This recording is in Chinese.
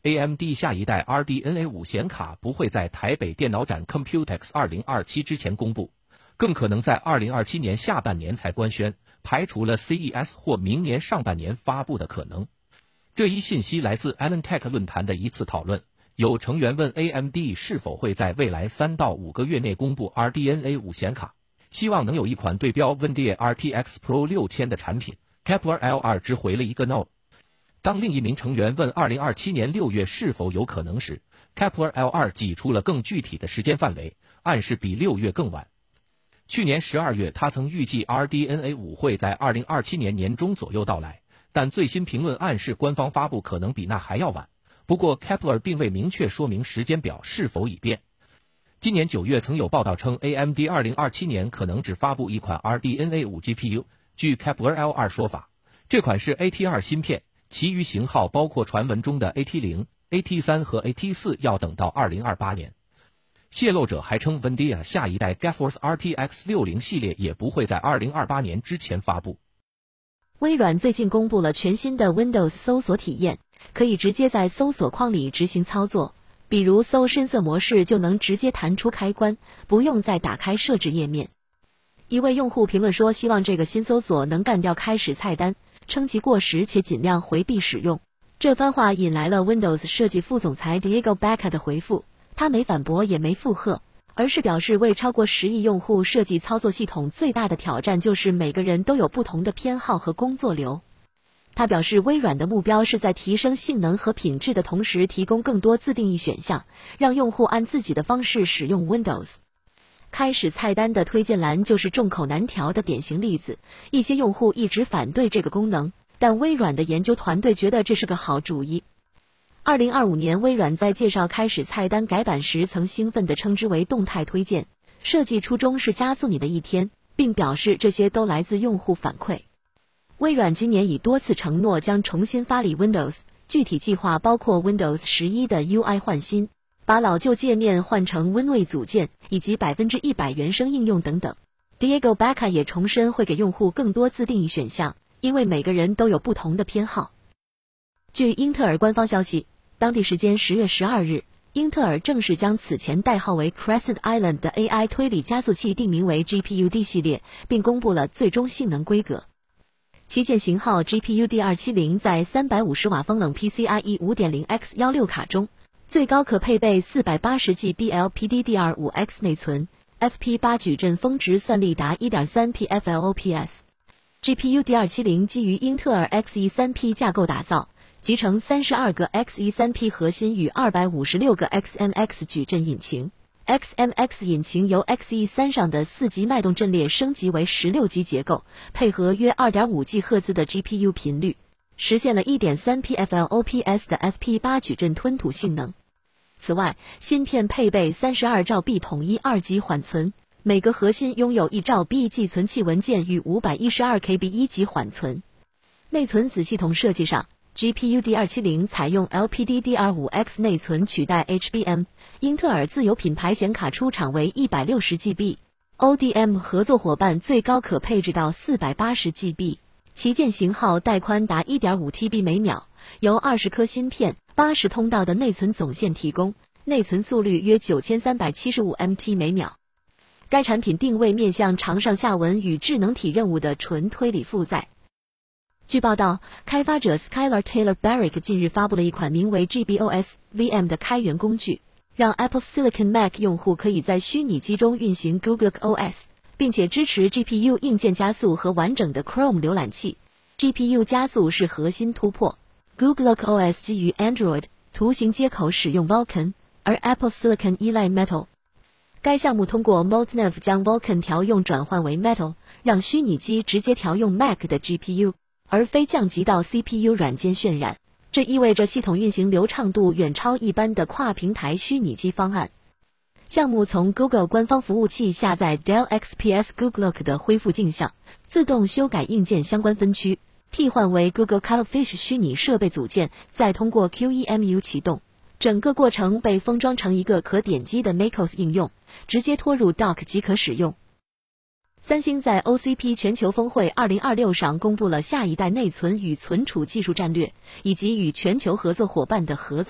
AMD 下一代 RDNA 5显卡不会在台北电脑展 Computex 2027之前公布，更可能在2027年下半年才官宣，排除了 CES 或明年上半年发布的可能。这一信息来自 AnandTech 论坛的一次讨论，有成员问 AMD 是否会在未来3到5个月内公布 RDNA 5显卡，希望能有一款对标 NVIDIA RTX Pro 6000的产品。Kepler L2 只回了一个 no。当另一名成员问2027年6月是否有可能时， Kepler L2 挤出了更具体的时间范围，暗示比6月更晚。去年12月他曾预计 RDNA 5会在2027年年中左右到来，但最新评论暗示官方发布可能比那还要晚。不过 Kepler 并未明确说明时间表是否已变。今年9月曾有报道称 AMD 2027年可能只发布一款 RDNA 5 GPU， 据 Kepler L2 说法，这款是 AT2 芯片，其余型号包括传闻中的 AT0、AT3 和 AT4 要等到2028年。泄露者还称 NVIDIA 下一代 GeForce RTX 60系列也不会在2028年之前发布。 微软最近公布了全新的 Windows 搜索体验，可以直接在搜索框里执行操作，比如搜深色模式就能直接弹出开关，不用再打开设置页面。一位用户评论说，希望这个新搜索能干掉开始菜单，称其过时且尽量回避使用。这番话引来了 Windows 设计副总裁 Diego Baca 的回复，他没反驳也没附和，而是表示为超过10亿用户设计操作系统最大的挑战就是每个人都有不同的偏好和工作流。他表示，微软的目标是在提升性能和品质的同时提供更多自定义选项，让用户按自己的方式使用 Windows。开始菜单的推荐栏就是众口难调的典型例子，一些用户一直反对这个功能，但微软的研究团队觉得这是个好主意。2025年，微软在介绍开始菜单改版时曾兴奋地称之为动态推荐，设计初衷是加速你的一天，并表示这些都来自用户反馈。微软今年已多次承诺将重新发力 Windows， 具体计划包括 Windows 11的 UI 换新，把老旧界面换成 Windows 组件，以及100%原生应用等等。Diego Baca 也重申会给用户更多自定义选项，因为每个人都有不同的偏好。据英特尔官方消息，当地时间10月12日，英特尔正式将此前代号为 Crescent Island 的 AI 推理加速器定名为 GPU-D 系列，并公布了最终性能规格。旗舰型号 GPU-D270 在350瓦风冷 PCIe 5.0x16 卡中，最高可配备 480GB LPDDR5X 内存， FP8 矩阵峰值算力达 1.3 PFLOPS。GPU-D270 基于英特尔 Xe3P 架构打造，集成32个 Xe3P 核心与256个 XMX 矩阵引擎。XMX 引擎由 Xe3 上的4级脉动阵列升级为16级结构，配合约 2.5 GHz 的 GPU 频率，实现了 1.3 PFLOPS 的 FP8 矩阵吞吐性能。此外，芯片配备32兆 B 统一2级缓存，每个核心拥有1兆 B 寄存器文件与512 KB 1级缓存。内存子系统设计上，GPU-D270 采用 LPDDR5X 内存取代 HBM， 英特尔自有品牌显卡出厂为 160GB，ODM 合作伙伴最高可配置到 480GB， 旗舰型号带宽达 1.5TB 每秒，由20颗芯片、80通道的内存总线提供，内存速率约 9375MT 每秒。该产品定位面向长上下文与智能体任务的纯推理负载。据报道，开发者 Skylar Taylor Barrick 近日发布了一款名为 GBOS VM 的开源工具，让 Apple Silicon Mac 用户可以在虚拟机中运行 Google OS， 并且支持 GPU 硬件加速和完整的 Chrome 浏览器。GPU 加速是核心突破。Google OS 基于 Android， 图形接口使用 Vulkan， 而 Apple Silicon 依赖 Metal。该项目通过 Multinev 将 Vulkan 调用转换为 Metal， 让虚拟机直接调用 Mac 的 GPU。而非降级到 CPU 软件渲染，这意味着系统运行流畅度远超一般的跨平台虚拟机方案。项目从 Google 官方服务器下载 Dell XPS Googleoc 的恢复镜像，自动修改硬件相关分区，替换为 Google Cuttlefish 虚拟设备组件，再通过 QEMU 启动。整个过程被封装成一个可点击的 macOS 应用，直接拖入 Dock 即可使用。三星在 OCP 全球峰会2026上公布了下一代内存与存储技术战略，以及与全球合作伙伴的合作